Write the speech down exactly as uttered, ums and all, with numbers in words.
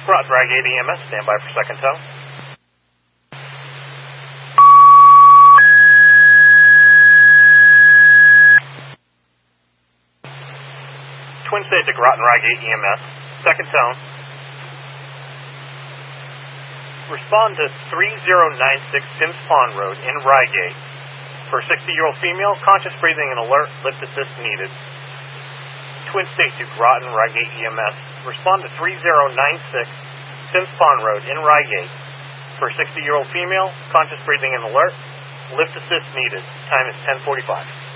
Groton Rygate E M S, stand by for second tow. Twin State to Groton Rygate E M S, second tone. Respond to three zero nine six Sims Pond Road in Rygate for sixty-year-old female, conscious breathing and alert, lift assist needed. Twin State to Groton Rygate E M S, respond to three zero nine six Sims Pond Road in Rygate for sixty-year-old female, conscious breathing and alert, lift assist needed. Time is ten forty-five.